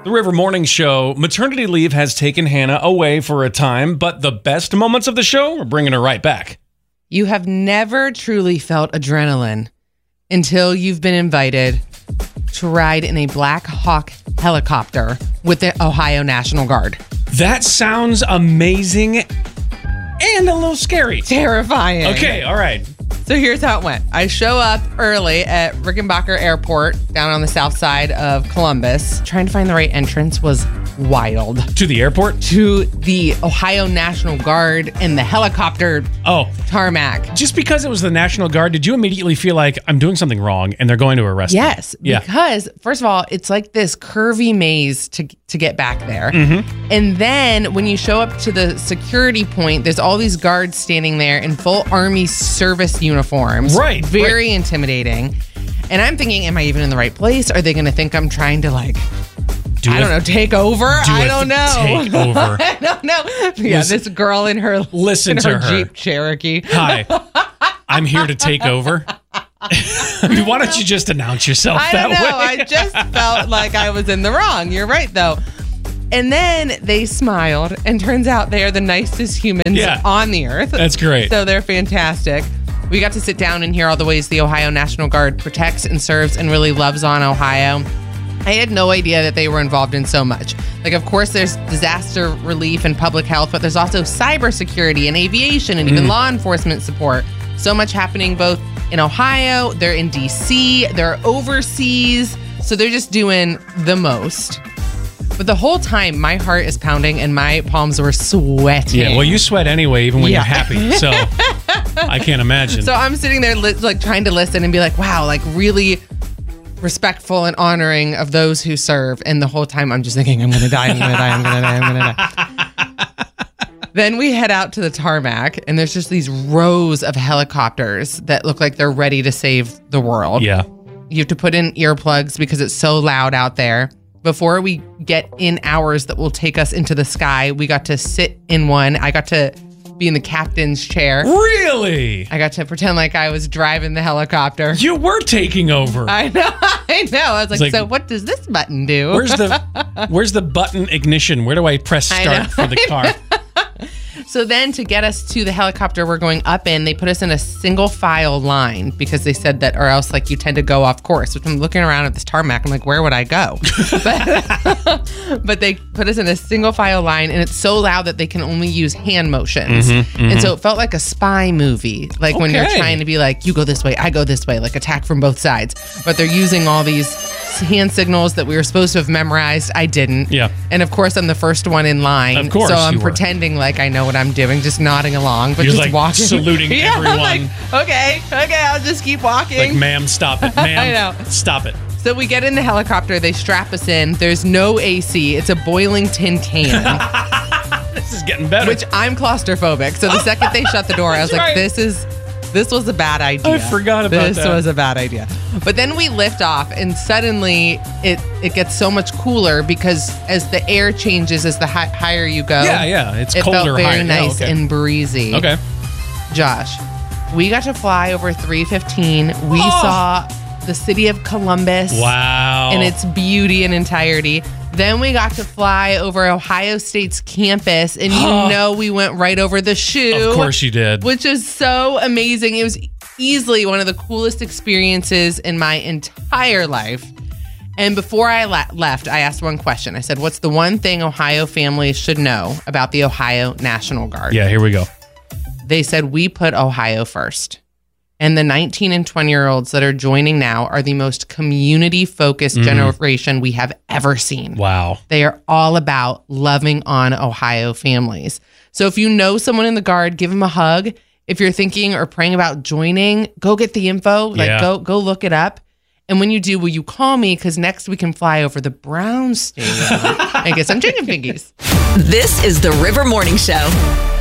The River Morning Show. Maternity leave has taken Hannah away for a time, but the best moments of the show are bringing her right back. You have never truly felt adrenaline until you've been invited to ride in a Black Hawk helicopter with the Ohio National Guard. That sounds amazing and a little scary. Terrifying. Okay, all right. So here's how it went. I show up early at Rickenbacker Airport down on the south side of Columbus. Trying to find the right entrance was wild. To the airport? To the Ohio National Guard and the helicopter tarmac. Just because it was the National Guard, did you immediately feel like I'm doing something wrong and they're going to arrest me? Yes, because first of all, it's like this curvy maze to get back there. Mm-hmm. And then when you show up to the security point, there's all these guards standing there in full Army service uniforms. Right. Very intimidating. And I'm thinking, am I even in the right place? Are they going to think I'm trying to take over? I don't know. Take over. I don't know. Yeah, this girl in her Jeep Cherokee. Hi, I'm here to take over. I mean, why don't you just announce yourself that way? I just felt like I was in the wrong. You're right, though. And then they smiled, and turns out they are the nicest humans on the earth. That's great. So they're fantastic. We got to sit down and hear all the ways the Ohio National Guard protects and serves and really loves on Ohio. I had no idea that they were involved in so much. Like, of course, there's disaster relief and public health, but there's also cybersecurity and aviation and even law enforcement support. So much happening both in Ohio, they're in D.C., they're overseas. So they're just doing the most. But the whole time, my heart is pounding and my palms were sweating. Yeah, well, you sweat anyway, even when you're happy. So I can't imagine. So I'm sitting there trying to listen and be like, wow, really respectful and honoring of those who serve. And the whole time I'm just thinking, I'm going to die, I'm going to die, I'm going to die, I'm going to die. Then we head out to the tarmac and there's just these rows of helicopters that look like they're ready to save the world. Yeah. You have to put in earplugs because it's so loud out there. Before we get in ours that will take us into the sky, we got to sit in one. I got to be in the captain's chair. Really? I got to pretend like I was driving the helicopter. You were taking over. I know. I was like, so what does this button do? Where's the button ignition? Where do I press start for the car? So then to get us to the helicopter we're going up in, they put us in a single file line because they said that, or else you tend to go off course, which I'm looking around at this tarmac. I'm like, where would I go? But they put us in a single file line and it's so loud that they can only use hand motions. And so it felt like a spy movie. When you're trying to be like, you go this way, I go this way, attack from both sides. But they're using all these hand signals that we were supposed to have memorized. I didn't. Yeah. And of course, I'm the first one in line. Of course. So I'm pretending like I know what I'm doing, just nodding along, but You're just walking. Saluting everyone. I'm okay, I'll just keep walking. Ma'am, stop it. Ma'am, I know. Stop it. So we get in the helicopter, they strap us in. There's no AC. It's a boiling tin can. This is getting better. Which I'm claustrophobic. So the second they shut the door, I was like, this was a bad idea. I forgot about that. This was a bad idea. But then we lift off and suddenly it gets so much cooler because as the air changes, as the higher you go. Yeah. It's colder, felt very higher. nice and breezy. Okay. Josh, we got to fly over 315. We saw the city of Columbus. Wow. In its beauty and entirety. Then we got to fly over Ohio State's campus, and we went right over the shoe. Of course you did. Which is so amazing. It was easily one of the coolest experiences in my entire life. And before I left, I asked one question. I said, what's the one thing Ohio families should know about the Ohio National Guard? Yeah, here we go. They said, we put Ohio first. And the 19 and 20-year-olds that are joining now are the most community-focused generation we have ever seen. Wow. They are all about loving on Ohio families. So if you know someone in the Guard, give them a hug. If you're thinking or praying about joining, go get the info. Go look it up. And when you do, will you call me? Because next we can fly over the Brown Stadium and get some chicken fingies. This is the River Morning Show.